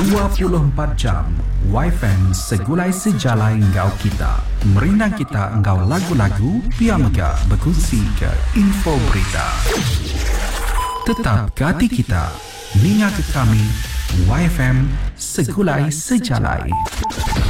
24 jam YFM segulai sejalai engkau kita. Merindang kita engkau lagu-lagu, piamega berkongsi ke info berita. Tetap ke hati kita, ninga ke kami, YFM segulai sejalai.